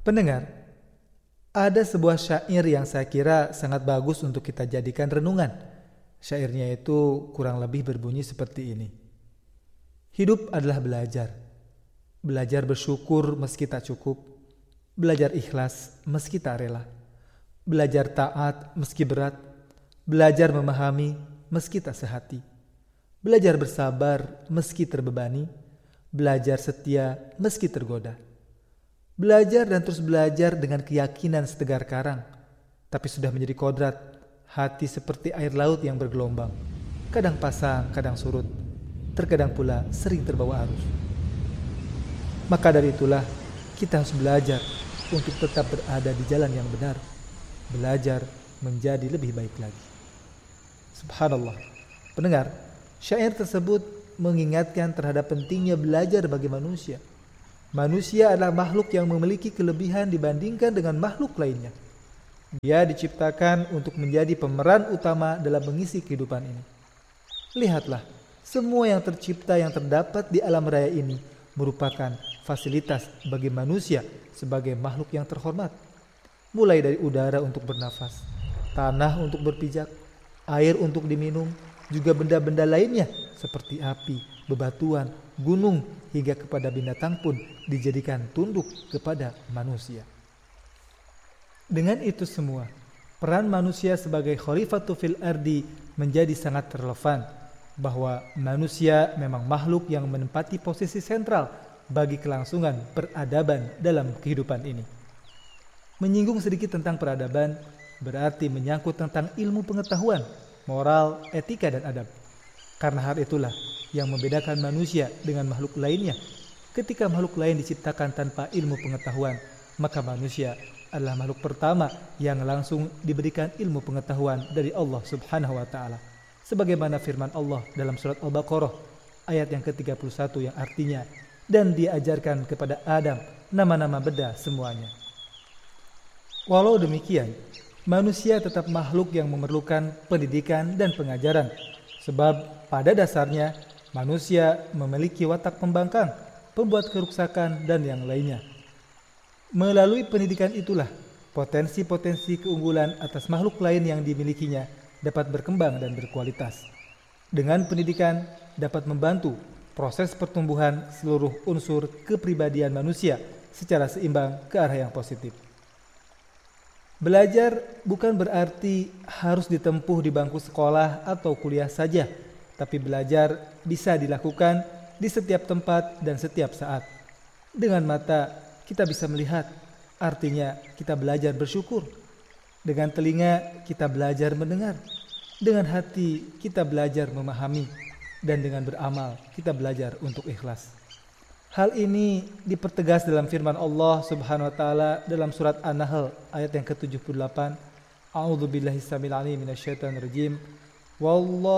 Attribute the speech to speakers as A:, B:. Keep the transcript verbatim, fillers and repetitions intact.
A: Pendengar, ada sebuah syair yang saya kira sangat bagus untuk kita jadikan renungan. Syairnya itu kurang lebih berbunyi seperti ini. Hidup adalah belajar. Belajar bersyukur meski tak cukup. Belajar ikhlas meski tak rela. Belajar taat meski berat. Belajar memahami meski tak sehati. Belajar bersabar meski terbebani. Belajar setia meski tergoda. Belajar dan terus belajar dengan keyakinan setegar karang. Tapi sudah menjadi kodrat. Hati seperti air laut yang bergelombang. Kadang pasang, kadang surut. Terkadang pula sering terbawa arus. Maka dari itulah kita harus belajar untuk tetap berada di jalan yang benar. Belajar menjadi lebih baik lagi. Subhanallah. Pendengar, syair tersebut mengingatkan terhadap pentingnya belajar bagi manusia. Manusia adalah makhluk yang memiliki kelebihan dibandingkan dengan makhluk lainnya. Dia diciptakan untuk menjadi pemeran utama dalam mengisi kehidupan ini. Lihatlah, semua yang tercipta yang terdapat di alam raya ini merupakan fasilitas bagi manusia sebagai makhluk yang terhormat. Mulai dari udara untuk bernafas, tanah untuk berpijak, air untuk diminum, juga benda-benda lainnya seperti api, bebatuan, gunung, hingga kepada binatang pun dijadikan tunduk kepada manusia. Dengan itu semua, peran manusia sebagai khalifatu fil ardi menjadi sangat relevan, bahwa manusia memang makhluk yang menempati posisi sentral bagi kelangsungan peradaban dalam kehidupan ini. Menyinggung sedikit tentang peradaban berarti menyangkut tentang ilmu pengetahuan, moral, etika, dan adab. Karena hal itulah yang membedakan manusia dengan makhluk lainnya. Ketika makhluk lain diciptakan tanpa ilmu pengetahuan, maka manusia adalah makhluk pertama yang langsung diberikan ilmu pengetahuan dari Allah Subhanahu wa taala. Sebagaimana firman Allah dalam surat Al-Baqarah ayat yang ke tiga puluh satu yang artinya, dan diajarkan kepada Adam nama-nama benda semuanya. Walau demikian, manusia tetap makhluk yang memerlukan pendidikan dan pengajaran. Sebab pada dasarnya manusia memiliki watak pembangkang, pembuat kerusakan, dan yang lainnya. Melalui pendidikan itulah potensi-potensi keunggulan atas makhluk lain yang dimilikinya dapat berkembang dan berkualitas. Dengan pendidikan dapat membantu proses pertumbuhan seluruh unsur kepribadian manusia secara seimbang ke arah yang positif. Belajar bukan berarti harus ditempuh di bangku sekolah atau kuliah saja, tapi belajar bisa dilakukan di setiap tempat dan setiap saat. Dengan mata kita bisa melihat, artinya kita belajar bersyukur. Dengan telinga kita belajar mendengar. Dengan hati kita belajar memahami. Dan dengan beramal kita belajar untuk ikhlas. Hal ini dipertegas dalam firman Allah Subhanahu wa taala dalam surat An-Nahl ayat yang ke tujuh puluh delapan. A'udzubillahi samil alim minasyaitonir rajim. Wallahu